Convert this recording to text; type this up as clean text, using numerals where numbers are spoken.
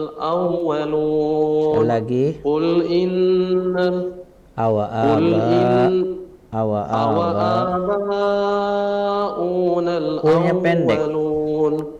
Sekali الأولون lagi. قل إن Awa قل aba. إن Awa aba. أوآباؤنا U-nya pendek. الأولون